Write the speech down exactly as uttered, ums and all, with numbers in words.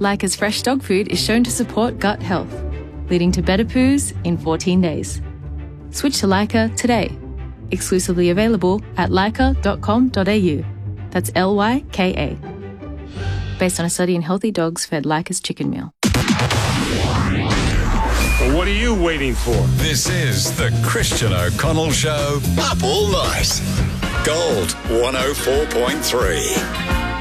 Leica's fresh dog food is shown to support gut health, leading to better poos in fourteen days. Switch to Leica today. Exclusively available at leica dot com dot a u. That's L Y K A. Based on a study in healthy dogs fed Leica's chicken meal. Well, what are you waiting for? This is the Christian O'Connell Show. Up all night. Gold one oh four point three.